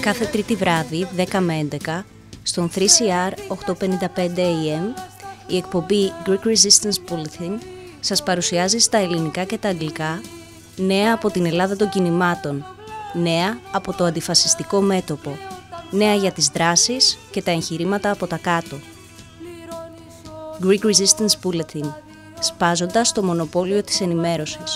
Κάθε τρίτη βράδυ, 10 με 11, στον 3CR 855 AM, η εκπομπή Greek Resistance Bulletin σας παρουσιάζει στα ελληνικά και τα αγγλικά νέα από την Ελλάδα των κινημάτων, νέα από το αντιφασιστικό μέτωπο, νέα για τις δράσεις και τα εγχειρήματα από τα κάτω. Greek Resistance Bulletin, σπάζοντας το μονοπόλιο της ενημέρωσης.